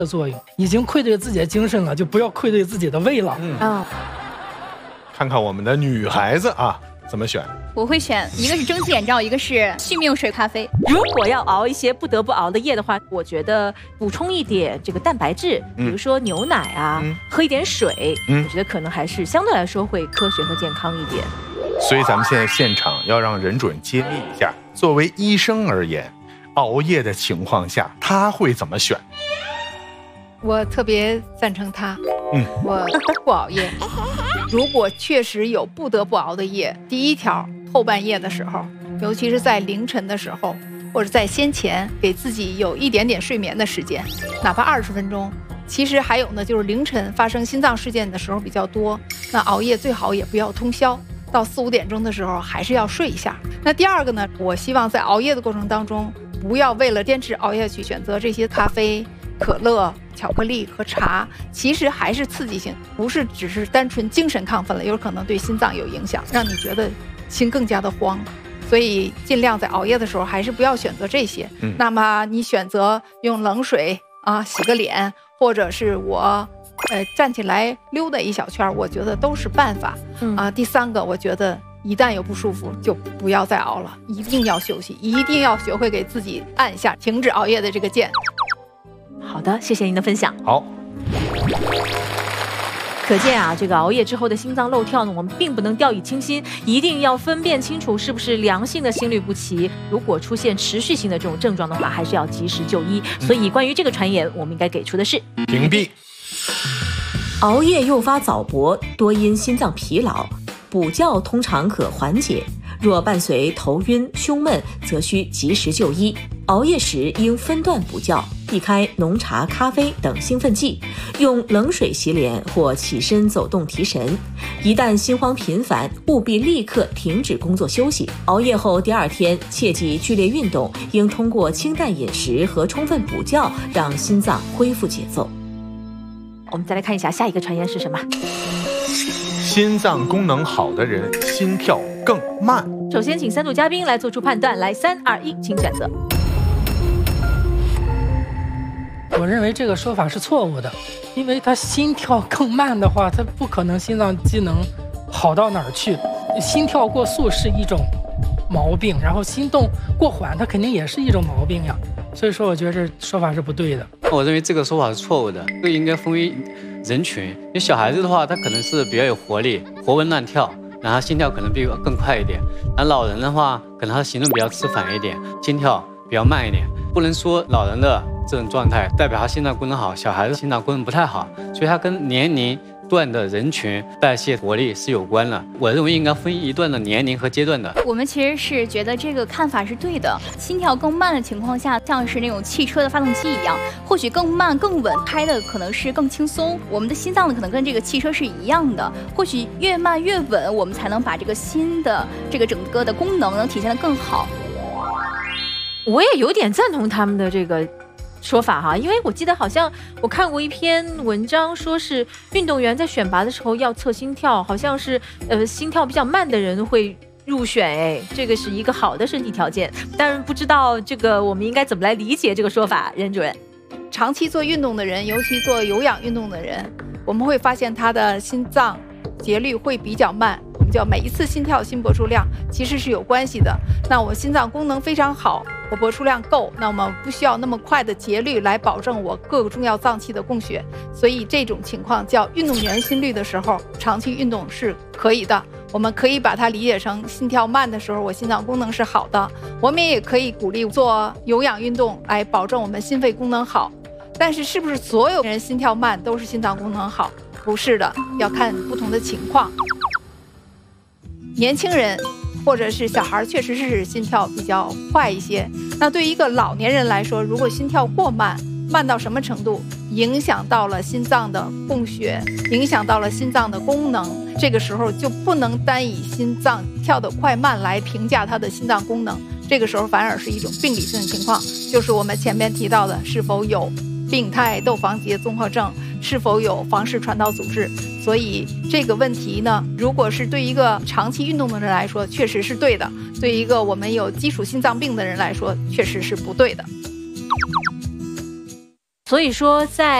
的作用，已经愧对自己的精神了，就不要愧对自己的胃了。 看看我们的女孩子啊怎么选。 我会选一个是蒸汽眼罩，一个是续命水咖啡。 如果要熬一些不得不熬的夜的话，我觉得补充一点这个蛋白质，比如说牛奶啊，喝一点水，我觉得可能还是相对来说会科学和健康一点。 所以咱们现在现场要让任主任揭秘一下，作为医生而言，熬夜的情况下他会怎么选？ 我特别赞成他，我不熬夜。如果确实有不得不熬的夜，第一条后半夜的时候，尤其是在凌晨的时候，或者在先前，给自己有一点点睡眠的时间，哪怕20分钟。其实还有呢，就是凌晨发生心脏事件的时候比较多，那熬夜最好也不要通宵，到4、5点钟的时候还是要睡一下。那第二个呢，我希望在熬夜的过程当中，不要为了坚持熬夜去选择这些咖啡、可乐、巧克力和茶，其实还是刺激性，不是只是单纯精神亢奋了，有可能对心脏有影响，让你觉得心更加的慌。所以尽量在熬夜的时候还是不要选择这些。那么你选择用冷水洗个脸，或者是我站起来溜达一小圈，我觉得都是办法。第三个，我觉得一旦有不舒服就不要再熬了，一定要休息，一定要学会给自己按下停止熬夜的这个键。 好的，谢谢您的分享。 好， 可见啊，这个熬夜之后的心脏漏跳呢，我们并不能掉以轻心，一定要分辨清楚是不是良性的心律不齐。如果出现持续性的这种症状的话，还是要及时就医。所以关于这个传言，我们应该给出的是屏蔽。 熬夜诱发早搏，多因心脏疲劳，补觉通常可缓解。若伴随头晕、胸闷，则需及时就医。熬夜时应分段补觉，避开浓茶、咖啡等兴奋剂，用冷水洗脸或起身走动提神。一旦心慌频繁，务必立刻停止工作休息。熬夜后第2天切忌剧烈运动，应通过清淡饮食和充分补觉，让心脏恢复节奏。 我们再来看一下下一个传言是什么？ 心脏功能好的人心跳更慢。 首先请3组嘉宾来做出判断，来3、2、1，请选择。 我认为这个说法是错误的，因为他心跳更慢的话，他不可能心脏机能好到哪儿去。心跳过速是一种毛病，然后心动过缓，它肯定也是一种毛病呀。所以说，我觉得这说法是不对的。 我认为这个说法是错误的，这个应该分为人群。因为小孩子的话，他可能是比较有活力，活蹦乱跳，然后心跳可能比更快一点。而老人的话，可能他行动比较迟缓一点，心跳比较慢一点。不能说老人的这种状态代表他心脏功能好，小孩子心脏功能不太好，所以他跟年龄段的人群代谢活力是有关的。我认为应该分一段的年龄和阶段的。 我们其实是觉得这个看法是对的。心跳更慢的情况下，像是那种汽车的发动机一样，或许更慢更稳，开的可能是更轻松。我们的心脏呢，可能跟这个汽车是一样的，或许越慢越稳，我们才能把这个心的这个整个的功能能体现得更好。 我也有点赞同他们的这个说法哈，因为我记得好像我看过一篇文章，说是运动员在选拔的时候要测心跳，好像是心跳比较慢的人会入选，这个是一个好的身体条件。但是不知道这个我们应该怎么来理解这个说法，任主任。 长期做运动的人，尤其做有氧运动的人，我们会发现他的心脏节律会比较慢，我们叫每一次心跳心搏数量其实是有关系的。那我心脏功能非常好，我搏数量够，那么不需要那么快的节律来保证我各个重要脏器的供血，所以这种情况叫运动员心率的时候，长期运动是可以的。我们可以把它理解成心跳慢的时候，我心脏功能是好的。我们也可以鼓励做有氧运动来保证我们心肺功能好。但是是不是所有人心跳慢都是心脏功能好？不是的，要看不同的情况。年轻人或者是小孩确实是心跳比较快一些。那对于一个老年人来说，如果心跳过慢，慢到什么程度，影响到了心脏的供血，影响到了心脏的功能，这个时候就不能单以心脏跳得快慢来评价他的心脏功能，这个时候反而是一种病理性的情况，就是我们前面提到的是否有病态窦房结综合症，是否有房室传导阻滞。所以这个问题呢，如果是对一个长期运动的人来说确实是对的，对一个我们有基础心脏病的人来说确实是不对的。 所以说在